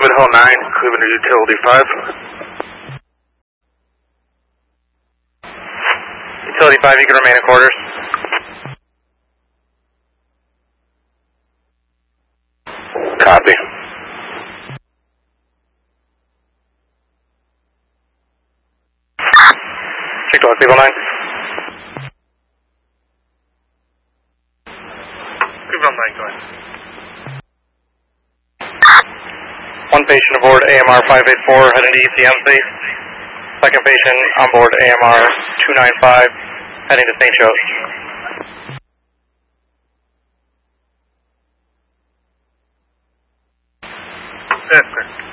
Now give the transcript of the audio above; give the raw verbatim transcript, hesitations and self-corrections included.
Cleveland Hill nine, Cleveland Utility five. Utility five, you can remain in quarters. Copy. Check to Cleveland nine. Cleveland nine, go ahead. One patient aboard A M R five eight four heading to E C M space. Second patient on board A M R two nine five heading to Saint Joe's. That's clear.